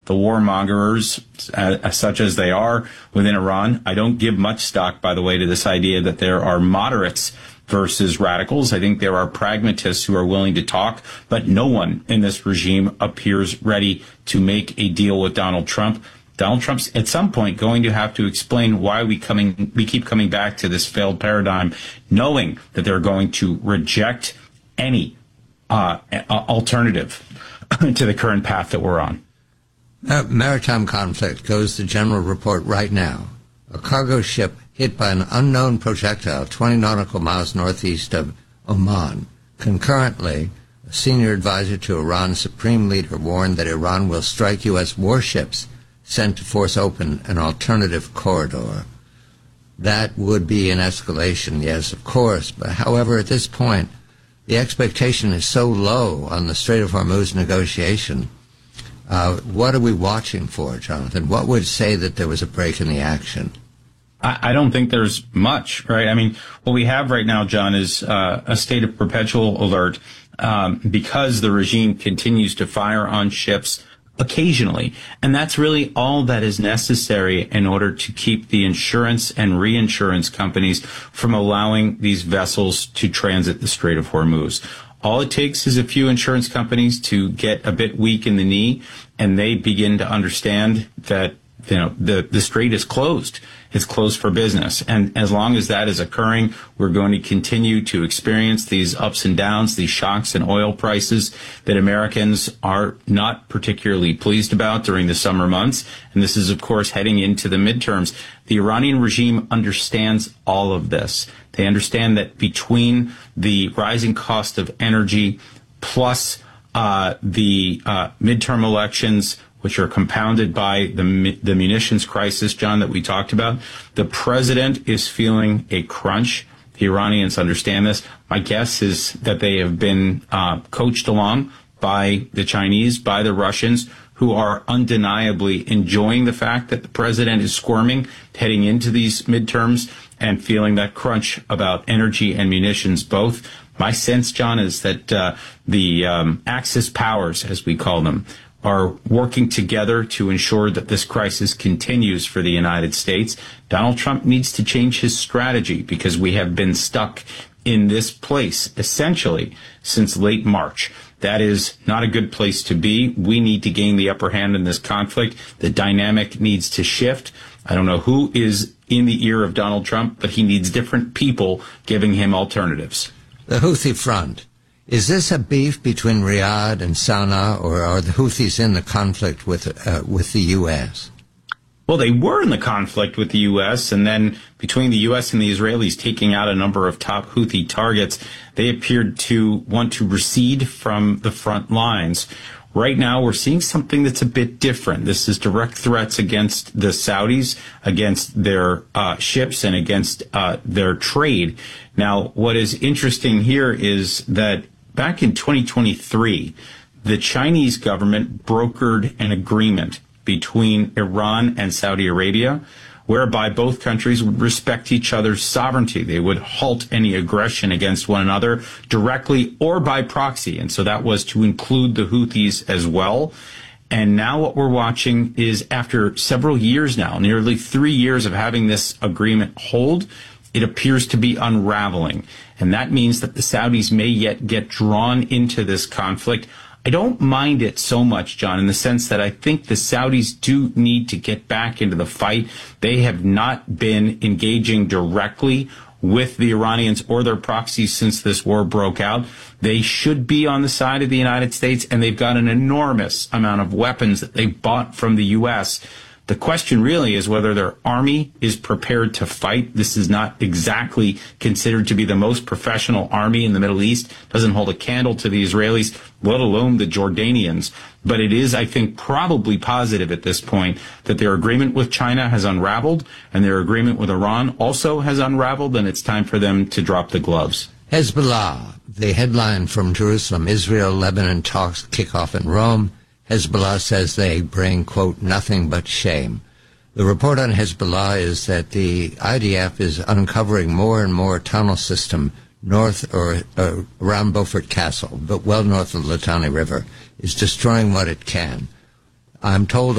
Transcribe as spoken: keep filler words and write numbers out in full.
the warmongers, uh, such as they are within Iran. I don't give much stock, by the way, to this idea that there are moderates versus radicals. I think there are pragmatists who are willing to talk, but no one in this regime appears ready to make a deal with Donald Trump. Donald Trump's at some point going to have to explain why we coming we keep coming back to this failed paradigm, knowing that they're going to reject any uh, alternative to the current path that we're on. Uh, maritime conflict goes the general report right now. A cargo ship hit by an unknown projectile twenty nautical miles northeast of Oman. Concurrently, a senior advisor to Iran's supreme leader warned that Iran will strike U S warships sent to force open an alternative corridor. That would be an escalation, yes, of course. But however, at this point, the expectation is so low on the Strait of Hormuz negotiation. Uh, what are we watching for, Jonathan? What would say that there was a break in the action? I don't think there's much, right? I mean, what we have right now, John, is uh, a state of perpetual alert um, because the regime continues to fire on ships occasionally. And that's really all that is necessary in order to keep the insurance and reinsurance companies from allowing these vessels to transit the Strait of Hormuz. All it takes is a few insurance companies to get a bit weak in the knee, and they begin to understand that, you know, the, the strait is closed. It's closed for business. And as long as that is occurring, we're going to continue to experience these ups and downs, these shocks in oil prices that Americans are not particularly pleased about during the summer months. And this is, of course, heading into the midterms. The Iranian regime understands all of this. They understand that between the rising cost of energy plus uh, the uh, midterm elections, which are compounded by the the munitions crisis, John, that we talked about, the president is feeling a crunch. The Iranians understand this. My guess is that they have been uh, coached along by the Chinese, by the Russians, who are undeniably enjoying the fact that the president is squirming heading into these midterms and feeling that crunch about energy and munitions both. My sense, John, is that uh, the um, Axis powers, as we call them, are working together to ensure that this crisis continues for the United States. Donald Trump needs to change his strategy because we have been stuck in this place, essentially, since late March. That is not a good place to be. We need to gain the upper hand in this conflict. The dynamic needs to shift. I don't know who is in the ear of Donald Trump, but he needs different people giving him alternatives. The Houthi front. Is this a beef between Riyadh and Sana'a, or are the Houthis in the conflict with uh, with the U S? Well, they were in the conflict with the U S, and then between the U S and the Israelis taking out a number of top Houthi targets, they appeared to want to recede from the front lines. Right now, we're seeing something that's a bit different. This is direct threats against the Saudis, against their uh, ships, and against uh, their trade. Now, what is interesting here is that back in twenty twenty-three, the Chinese government brokered an agreement between Iran and Saudi Arabia, whereby both countries would respect each other's sovereignty. They would halt any aggression against one another directly or by proxy. And so that was to include the Houthis as well. And now what we're watching is, after several years now, nearly three years of having this agreement hold, it appears to be unraveling. And that means that the Saudis may yet get drawn into this conflict. I don't mind it so much, John, in the sense that I think the Saudis do need to get back into the fight. They have not been engaging directly with the Iranians or their proxies since this war broke out. They should be on the side of the United States, and they've got an enormous amount of weapons that they bought from the U S. The question really is whether their army is prepared to fight. This is not exactly considered to be the most professional army in the Middle East. Doesn't hold a candle to the Israelis, let alone the Jordanians. But it is, I think, probably positive at this point that their agreement with China has unraveled, and their agreement with Iran also has unraveled, and it's time for them to drop the gloves. Hezbollah, the headline from Jerusalem, Israel, Lebanon talks kick off in Rome. Hezbollah says they bring, quote, nothing but shame. The report on Hezbollah is that the I D F is uncovering more and more tunnel system north or uh, around Beaufort Castle, but well north of the Litani River, is destroying what it can. I'm told